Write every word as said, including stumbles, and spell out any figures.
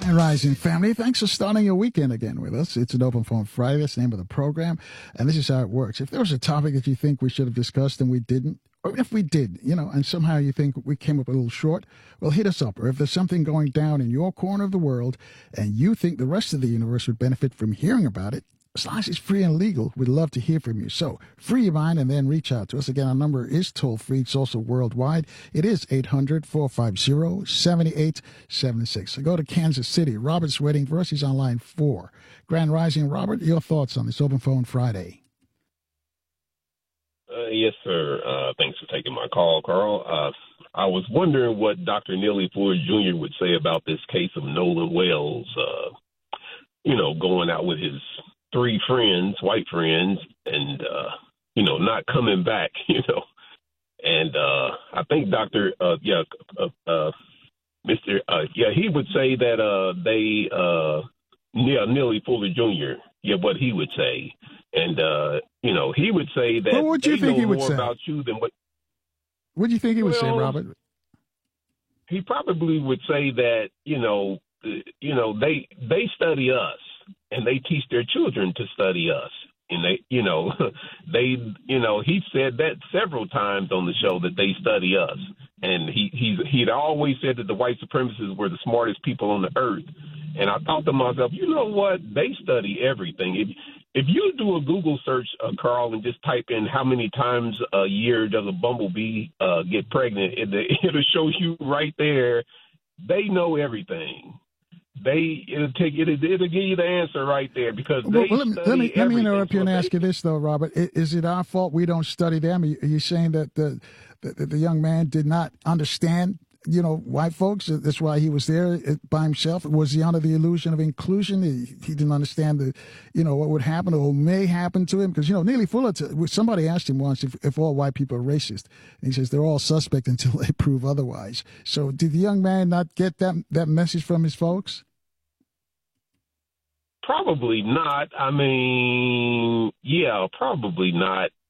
And Rising family, thanks for starting your weekend again with us. It's an Open Phone Friday. That's the name of the program. And this is how it works. If there was a topic that you think we should have discussed and we didn't, or if we did, you know, and somehow you think we came up a little short, well, hit us up. Or if there's something going down in your corner of the world and you think the rest of the universe would benefit from hearing about it, as long as it's free and legal, we'd love to hear from you. So free your mind and then reach out to us. Again, our number is toll free. It's also worldwide. It is eight hundred, four five zero, seven eight seven six. So go to Kansas City. Robert's waiting for us. He's on line four. Grand Rising, Robert, your thoughts on this Open Phone Friday? Uh, yes, sir. Uh, thanks for taking my call, Carl. Uh, I was wondering what Doctor Neely Ford Junior would say about this case of Nolan Wells, uh, you know, going out with his three friends, white friends, and, uh, you know, not coming back, you know. And uh, I think Doctor Uh, yeah, uh, uh, Mister Uh, yeah, he would say that uh, they, uh, yeah, Neely Fuller Junior, yeah, what he would say. And, uh, you know, he would say that what would you they think know he would more say? about you than what. What do you think he would well, say, Robert? He probably would say that, you know, uh, you know, they they study us. And they teach their children to study us. And they, you know, they, you know, he said that several times on the show that they study us. And he, he's, he'd always said that the white supremacists were the smartest people on the earth. And I thought to myself, you know what? They study everything. If, if you do a Google search, uh, Carl, and just type in how many times a year does a bumblebee uh, get pregnant, it, it'll show you right there. They know everything. They it'll take it. It'll give you the answer right there because they well, let me study let me, let me interrupt everything. you and So ask they- you this though, Robert. I- Is it our fault we don't study them? Are you, are you saying that the, the the young man did not understand, you know, white folks? That's why he was there by himself. Was he under the illusion of inclusion? He, he didn't understand the, you know, what would happen or may happen to him. Because you know, Neely Fuller. Somebody asked him once if, if all white people are racist, and he says they're all suspect until they prove otherwise. So did the young man not get that that message from his folks? Probably not. I mean, yeah, probably not.